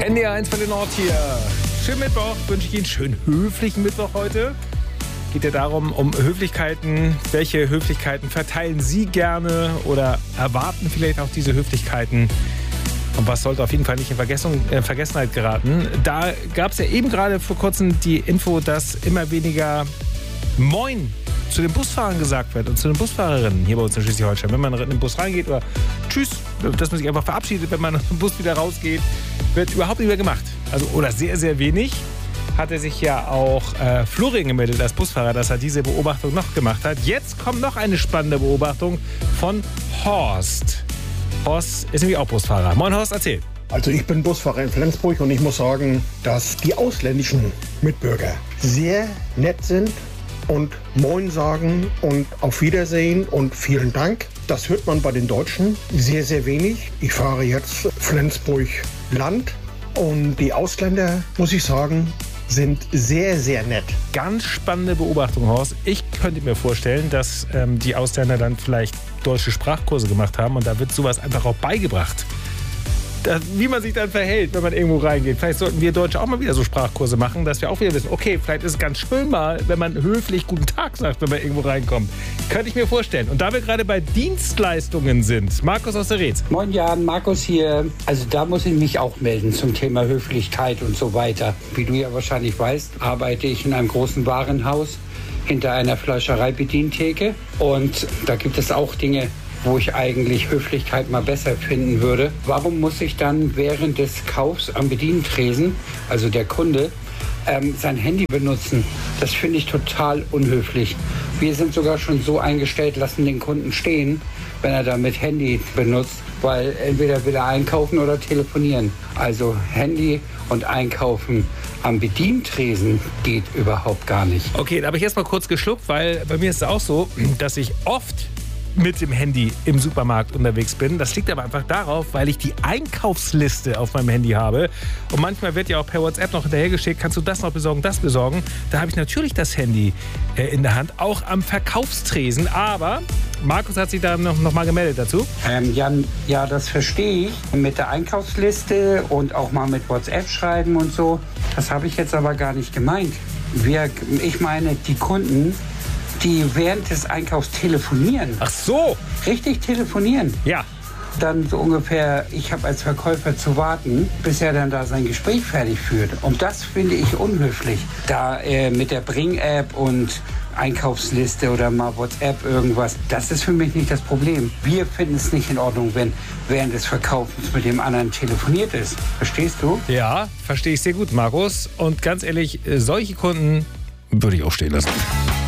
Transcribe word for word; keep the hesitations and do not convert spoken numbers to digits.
N D R eins für den Ort hier. Schönen Mittwoch, wünsche ich Ihnen. Schönen höflichen Mittwoch heute. Geht ja darum, um Höflichkeiten. Welche Höflichkeiten verteilen Sie gerne oder erwarten vielleicht auch diese Höflichkeiten? Und was sollte auf jeden Fall nicht in Vergessen, äh, Vergessenheit geraten? Da gab es ja eben gerade vor kurzem die Info, dass immer weniger Moin zu den Busfahrern gesagt wird und zu den Busfahrerinnen hier bei uns in Schleswig-Holstein. Wenn man in den Bus reingeht oder Tschüss, dass man sich einfach verabschiedet, wenn man aus dem Bus wieder rausgeht, wird überhaupt nicht mehr gemacht. Also, oder sehr, sehr wenig. Hatte sich ja auch äh, Florin gemeldet als Busfahrer, dass er diese Beobachtung noch gemacht hat. Jetzt kommt noch eine spannende Beobachtung von Horst. Horst ist nämlich auch Busfahrer. Moin Horst, erzähl. Also ich bin Busfahrer in Flensburg und ich muss sagen, dass die ausländischen Mitbürger sehr nett sind und Moin sagen und auf Wiedersehen und vielen Dank. Das hört man bei den Deutschen sehr, sehr wenig. Ich fahre jetzt Flensburg Land und die Ausländer, muss ich sagen, sind sehr, sehr nett. Ganz spannende Beobachtung, Horst. Ich könnte mir vorstellen, dass ähm, die Ausländer dann vielleicht deutsche Sprachkurse gemacht haben und da wird sowas einfach auch beigebracht. Das, wie man sich dann verhält, wenn man irgendwo reingeht. Vielleicht sollten wir Deutsche auch mal wieder so Sprachkurse machen, dass wir auch wieder wissen, okay, vielleicht ist es ganz schön mal, wenn man höflich guten Tag sagt, wenn man irgendwo reinkommt. Könnte ich mir vorstellen. Und da wir gerade bei Dienstleistungen sind, Markus aus der Reetz. Moin Jan, Markus hier. Also da muss ich mich auch melden zum Thema Höflichkeit und so weiter. Wie du ja wahrscheinlich weißt, arbeite ich in einem großen Warenhaus hinter einer Fleischereibedientheke. Und da gibt es auch Dinge, wo ich eigentlich Höflichkeit mal besser finden würde. Warum muss ich dann während des Kaufs am Bedientresen, also der Kunde, ähm, sein Handy benutzen? Das finde ich total unhöflich. Wir sind sogar schon so eingestellt, lassen den Kunden stehen, wenn er damit Handy benutzt, weil entweder will er einkaufen oder telefonieren. Also Handy und Einkaufen am Bedientresen geht überhaupt gar nicht. Okay, da habe ich jetzt mal kurz geschluckt, weil bei mir ist es auch so, dass ich oft mit dem Handy im Supermarkt unterwegs bin. Das liegt aber einfach darauf, weil ich die Einkaufsliste auf meinem Handy habe. Und manchmal wird ja auch per WhatsApp noch hinterhergeschickt, kannst du das noch besorgen, das besorgen. Da habe ich natürlich das Handy äh, in der Hand, auch am Verkaufstresen. Aber Markus hat sich da noch, noch mal gemeldet dazu. Ähm, Jan, ja, das verstehe ich. Mit der Einkaufsliste und auch mal mit WhatsApp schreiben und so. Das habe ich jetzt aber gar nicht gemeint. Wir, ich meine, die Kunden, die während des Einkaufs telefonieren. Ach so. Richtig telefonieren. Ja. Dann so ungefähr, ich habe als Verkäufer zu warten, bis er dann da sein Gespräch fertig führt. Und das finde ich unhöflich. Da äh, mit der Bring-App und Einkaufsliste oder mal WhatsApp irgendwas, das ist für mich nicht das Problem. Wir finden es nicht in Ordnung, wenn während des Verkaufens mit dem anderen telefoniert ist. Verstehst du? Ja, verstehe ich sehr gut, Markus. Und ganz ehrlich, solche Kunden würde ich auch stehen lassen.